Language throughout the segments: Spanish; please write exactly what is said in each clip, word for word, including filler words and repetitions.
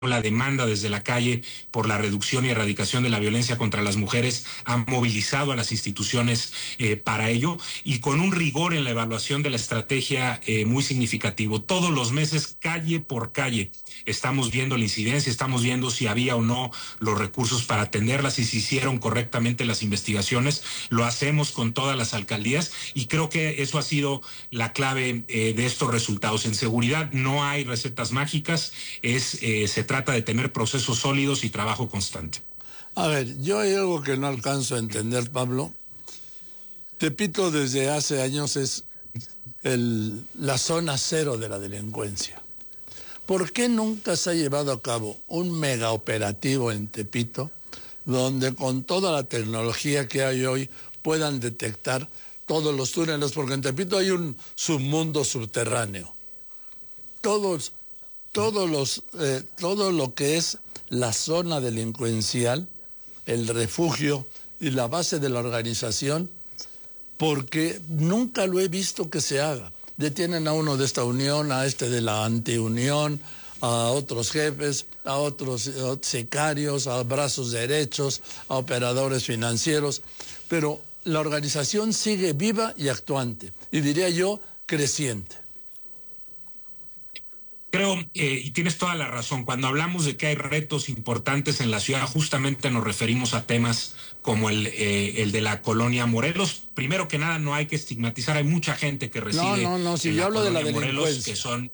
la demanda desde la calle por la reducción y erradicación de la violencia contra las mujeres ha movilizado a las instituciones eh, para ello, y con un rigor en la evaluación de la estrategia eh, muy significativo. Todos los meses, calle por calle, estamos viendo la incidencia, estamos viendo si había o no los recursos para atenderlas y si hicieron correctamente las investigaciones. Lo hacemos con todas las alcaldías y creo que eso ha sido la clave eh, de estos resultados. En seguridad no hay recetas mágicas, es eh, se trata de tener procesos sólidos y trabajo constante. A ver, yo hay algo que no alcanzo a entender, Pablo. Tepito desde hace años es el, la zona cero de la delincuencia. ¿Por qué nunca se ha llevado a cabo un mega operativo en Tepito donde con toda la tecnología que hay hoy puedan detectar todos los túneles? Porque en Tepito hay un submundo subterráneo. Todos, todos los, eh, todo lo que es la zona delincuencial, el refugio y la base de la organización, porque nunca lo he visto que se haga. Detienen a uno de esta unión, a este de la antiunión, a otros jefes, a otros sicarios, a brazos derechos, a operadores financieros, pero la organización sigue viva y actuante, y diría yo, creciente. Creo, eh, y tienes toda la razón, cuando hablamos de que hay retos importantes en la ciudad, justamente nos referimos a temas como el, eh, el de la colonia Morelos. Primero que nada, no hay que estigmatizar, hay mucha gente que reside no, no, no, si en yo la hablo de la Morelos, delincuencia. que son...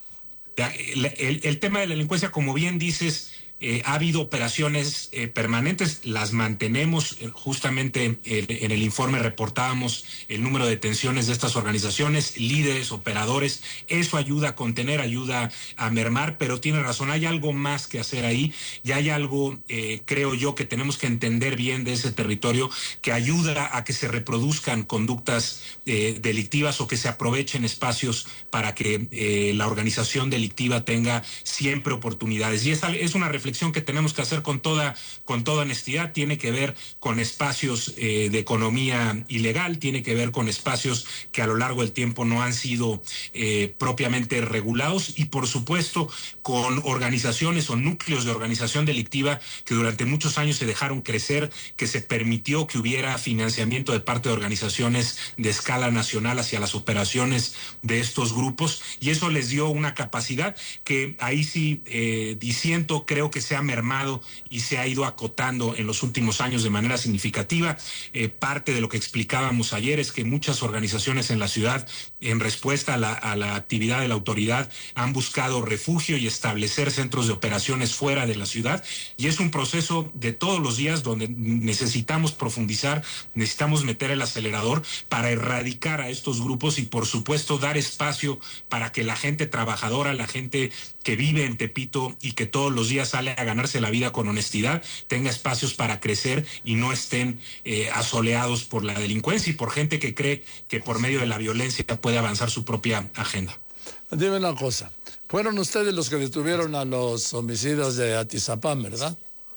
El, el, el tema de la delincuencia, como bien dices, eh, ha habido operaciones eh, permanentes, las mantenemos. Justamente eh, en el informe reportábamos el número de detenciones de estas organizaciones, líderes, operadores. Eso ayuda a contener, ayuda a mermar, pero tiene razón, hay algo más que hacer ahí, y hay algo, eh, creo yo, que tenemos que entender bien de ese territorio, que ayuda a que se reproduzcan conductas eh, delictivas o que se aprovechen espacios para que eh, la organización delictiva tenga siempre oportunidades. Y esa es una reflexión que tenemos que hacer con toda, con toda honestidad. Tiene que ver con espacios eh, de economía ilegal, tiene que ver con espacios que a lo largo del tiempo no han sido eh, propiamente regulados, y por supuesto con organizaciones o núcleos de organización delictiva que durante muchos años se dejaron crecer, que se permitió que hubiera financiamiento de parte de organizaciones de escala nacional hacia las operaciones de estos grupos, y eso les dio una capacidad que ahí sí eh, disiento, creo que se ha mermado y se ha ido acotando en los últimos años de manera significativa. Eh, parte de lo que explicábamos ayer es que muchas organizaciones en la ciudad, en respuesta a la, a la actividad de la autoridad, han buscado refugio y establecer centros de operaciones fuera de la ciudad, y es un proceso de todos los días donde necesitamos profundizar, necesitamos meter el acelerador para erradicar a estos grupos y por supuesto dar espacio para que la gente trabajadora, la gente que vive en Tepito y que todos los días sale a ganarse la vida con honestidad, tenga espacios para crecer y no estén eh, asoleados por la delincuencia y por gente que cree que por medio de la violencia puede avanzar su propia agenda. Dime una cosa, fueron ustedes los que detuvieron a los homicidas de Atizapán, ¿verdad?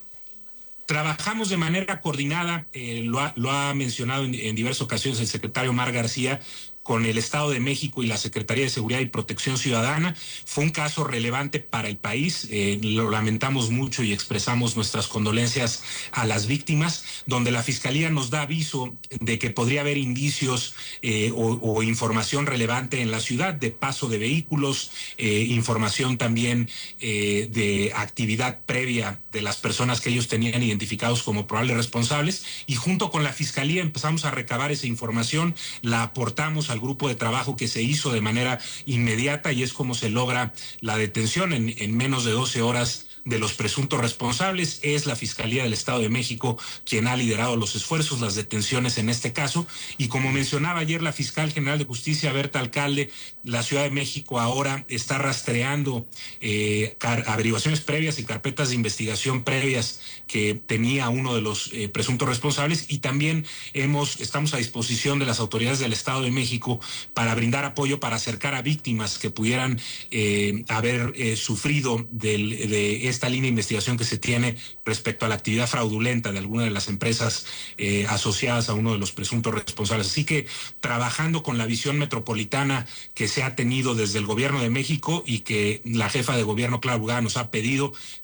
Trabajamos de manera coordinada, eh, lo, ha, lo ha mencionado en, en diversas ocasiones el secretario Omar García, con el Estado de México y la Secretaría de Seguridad y Protección Ciudadana. Fue un caso relevante para el país, eh, lo lamentamos mucho y expresamos nuestras condolencias a las víctimas, donde la Fiscalía nos da aviso de que podría haber indicios eh, o, o información relevante en la ciudad, de paso de vehículos, eh, información también eh, de actividad previa de las personas que ellos tenían identificados como probables responsables, y junto con la Fiscalía empezamos a recabar esa información, la aportamos al grupo de trabajo que se hizo de manera inmediata, y es como se logra la detención en, en menos de doce horas de los presuntos responsables. Es la Fiscalía del Estado de México quien ha liderado los esfuerzos, las detenciones en este caso, y como mencionaba ayer la Fiscal General de Justicia, Berta Alcalde, la Ciudad de México ahora está rastreando eh, averiguaciones previas y carpetas de investigación previas que tenía uno de los eh, presuntos responsables, y también hemos, estamos a disposición de las autoridades del Estado de México para brindar apoyo, para acercar a víctimas que pudieran eh, haber eh, sufrido del, de esta línea de investigación que se tiene respecto a la actividad fraudulenta de alguna de las empresas eh, asociadas a uno de los presuntos responsables. Así que trabajando con la visión metropolitana que se ha tenido desde el gobierno de México y que la jefa de gobierno, Clara Brugada, nos ha pedido,